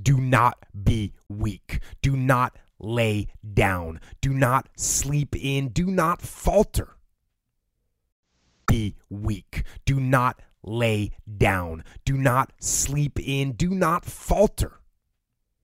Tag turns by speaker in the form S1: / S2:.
S1: Do not be weak. Do not lay down. Do not sleep in. Do not falter. Be weak. Do not lay down. Do not sleep in. Do not falter.